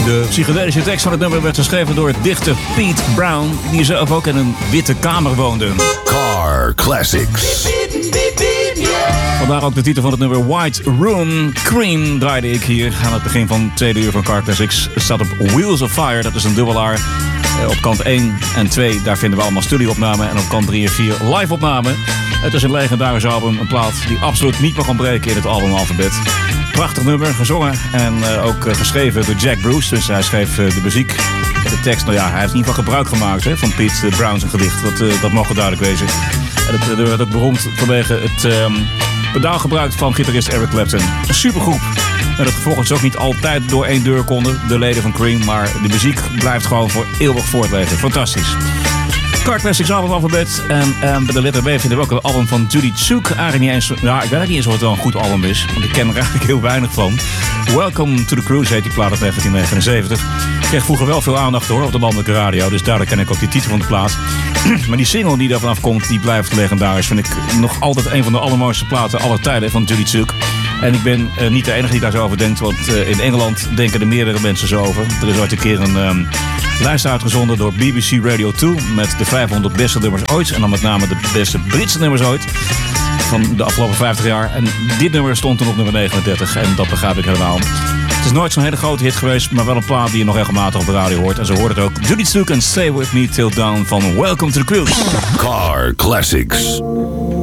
De psychedelische tekst van het nummer werd geschreven door dichter Pete Brown, die zelf ook in een witte kamer woonde. Car Classics. Vandaar ook de titel van het nummer White Room. Cream draaide ik hier aan het begin van het tweede uur van Car Classics. Het staat op Wheels of Fire, dat is een dubbelaar. Op kant 1 en 2, daar vinden we allemaal studioopnamen. En op kant 3 en 4 live-opnamen. Het is een legendarisch album, een plaat die absoluut niet mag ontbreken in het albumalfabet. Prachtig nummer, gezongen en ook geschreven door Jack Bruce. Dus hij schreef de muziek. De tekst, nou ja, hij heeft in ieder geval gebruik gemaakt van Pete Brown's gedicht. Dat mag duidelijk wezen. En het werd ook beroemd vanwege het pedaalgebruik van gitarist Eric Clapton. Een supergroep. En dat vervolgens ook niet altijd door één deur konden, de leden van Cream. Maar de muziek blijft gewoon voor eeuwig voortleven. Fantastisch. Car Classics albumalfabet. En bij de letter B vinden we ook een album van Judy Tsuk. Eigenlijk niet eens, ja, ik weet niet eens of het wel een goed album is. Want ik ken er eigenlijk heel weinig van. Welcome to the Cruise heet die plaat uit 1979. Kreeg vroeger wel veel aandacht hoor op de landelijke radio. Dus daardoor ken ik ook die titel van de plaat. Maar die single die daar vanaf komt, die blijft legendarisch. Vind ik nog altijd een van de allermooiste platen aller tijden van Judy Tsuk. En ik ben niet de enige die daar zo over denkt. Want in Engeland denken er meerdere mensen zo over. Er is ooit een keer een lijst uitgezonden door BBC Radio 2 met de 500 beste nummers ooit. En dan met name de beste Britse nummers ooit. Van de afgelopen 50 jaar. En dit nummer stond toen op nummer 39. En dat begrijp ik helemaal. Het is nooit zo'n hele grote hit geweest. Maar wel een plaat die je nog regelmatig op de radio hoort. En zo hoort het ook. Judy Tsuk en Stay With Me Till Dawn van Welcome to the Cruise. Car Classics.